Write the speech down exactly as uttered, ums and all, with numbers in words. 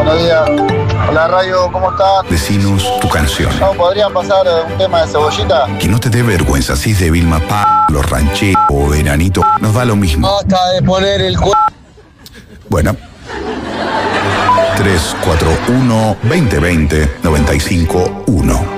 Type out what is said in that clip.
Buenos días. Hola, Radio, ¿cómo está? Decinos tu canción. ¿No podrían pasar un tema de Cebollita? Que no te dé vergüenza, si es de Vilma P, Los Rancheros o Veranito, nos da lo mismo. Basta de poner el cu... Bueno. tres cuatro uno, veinte veinte, noventa y cinco uno.